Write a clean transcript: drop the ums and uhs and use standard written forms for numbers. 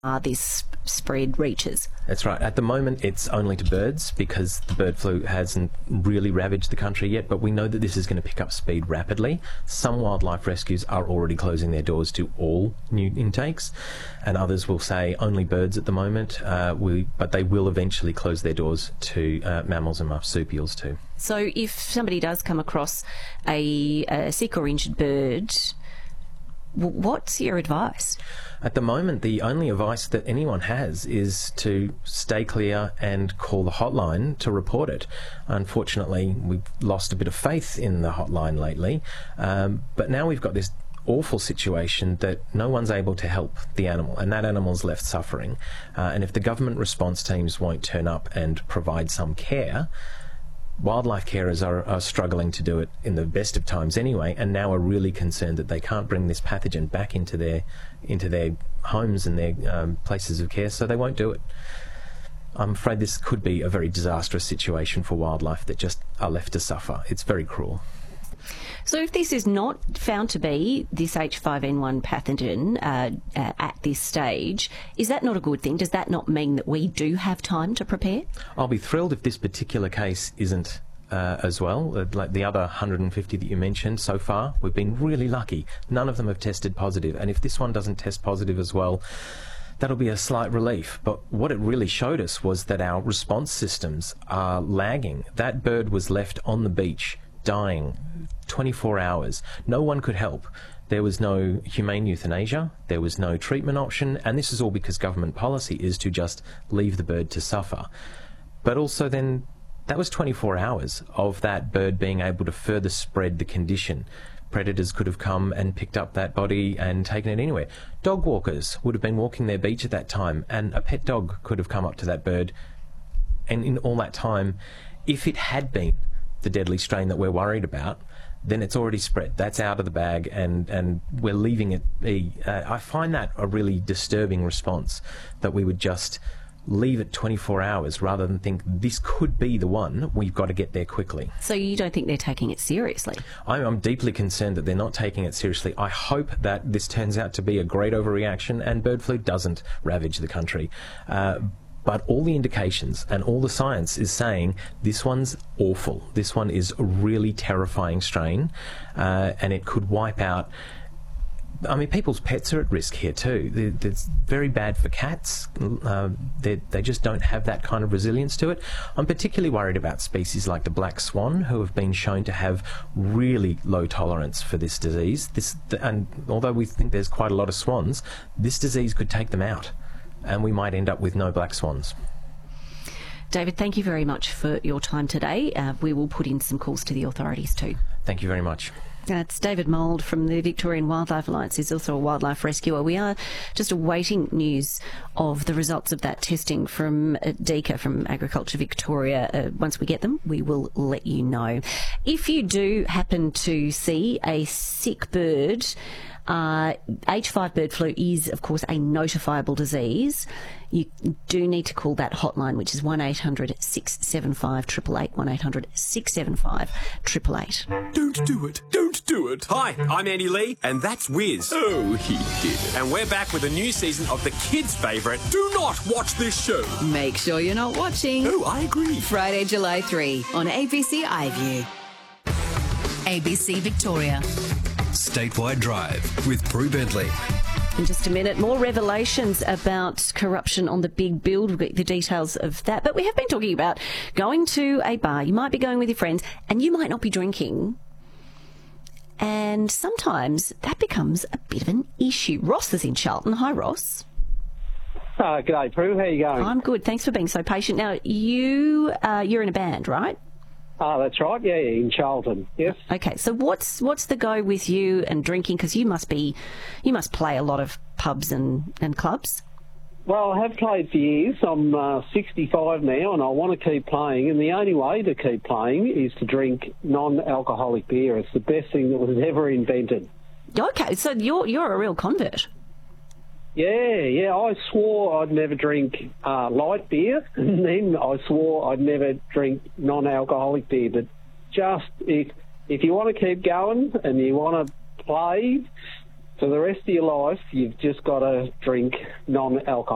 this spread reaches? That's right. At the moment, it's only to birds because the bird flu hasn't really ravaged the country yet, but we know that this is going to pick up speed rapidly. Some wildlife rescues are already closing their doors to all new intakes, and others will say only birds at the moment, but they will eventually close their doors to mammals and marsupials too. So if somebody does come across a sick or injured bird, what's your advice? At the moment, the only advice that anyone has is to stay clear and call the hotline to report it. Unfortunately, we've lost a bit of faith in the hotline lately, but now we've got this awful situation that no one's able to help the animal, and that animal's left suffering. And if the government response teams won't turn up and provide some care, wildlife carers are struggling to do it in the best of times anyway, and now are really concerned that they can't bring this pathogen back into their homes and their places of care, so they won't do it. I'm afraid this could be a very disastrous situation for wildlife that just are left to suffer. It's very cruel. So if this is not found to be this H5N1 pathogen at this stage, is that not a good thing? Does that not mean that we do have time to prepare? I'll be thrilled if this particular case isn't as well. Like the other 150 that you mentioned so far, we've been really lucky. None of them have tested positive, and if this one doesn't test positive as well, that'll be a slight relief. But what it really showed us was that our response systems are lagging. That bird was left on the beach dying 24 hours. No one could help. There was no humane euthanasia, there was no treatment option, and this is all because government policy is to just leave the bird to suffer. But also then, that was 24 hours of that bird being able to further spread the condition. Predators could have come and picked up that body and taken it anywhere. Dog walkers would have been walking their beach at that time, and a pet dog could have come up to that bird, and in all that time, if it had been the deadly strain that we're worried about, then it's already spread. That's out of the bag, and we're leaving it be. I find that a really disturbing response, that we would just leave it 24 hours rather than think this could be the one, we've got to get there quickly. So you don't think they're taking it seriously? I'm deeply concerned that they're not taking it seriously. I hope that this turns out to be a great overreaction and bird flu doesn't ravage the country. But all the indications and all the science is saying this one's awful. This one is a really terrifying strain, and it could wipe out. I mean, people's pets are at risk here too. It's very bad for cats. They just don't have that kind of resilience to it. I'm particularly worried about species like the black swan, who have been shown to have really low tolerance for this disease. And although we think there's quite a lot of swans, this disease could take them out, and we might end up with no black swans. David, thank you very much for your time today. We will put in some calls to the authorities too. Thank you very much. It's David Mould from the Victorian Wildlife Alliance. He's also a wildlife rescuer. We are just awaiting news of the results of that testing from DECA, from Agriculture Victoria. Once we get them, we will let you know. If you do happen to see a sick bird, H5 bird flu is, of course, a notifiable disease. You do need to call that hotline, which is 1800-675 888, 1800-675 888. Don't do it. Don't do it. Hi, I'm Andy Lee, and that's Wiz. Oh, he did it. And we're back with a new season of the kids' favourite, Do Not Watch This Show. Make sure you're not watching. Oh, I agree. Friday, July 3 on ABC iView. ABC Victoria. Statewide Drive with Prue Bentley. In just a minute, more revelations about corruption on the big build. We'll get the details of that. But we have been talking about going to a bar. You might be going with your friends and you might not be drinking. And sometimes that becomes a bit of an issue. Ross is in Charlton. Hi, Ross. G'day, Prue. How are you going? I'm good. Thanks for being so patient. Now, you're in a band, right? That's right. Yeah, in Charlton. Yes. Okay. So what's the go with you and drinking? Because you must play a lot of pubs and clubs. Well, I have played for years. I'm 65 now, and I want to keep playing. And the only way to keep playing is to drink non-alcoholic beer. It's the best thing that was ever invented. Okay. So you're a real convert. Yeah. I swore I'd never drink light beer, and then I swore I'd never drink non-alcoholic beer. But just if you want to keep going and you want to play for the rest of your life, you've just got to drink non-alcoholic.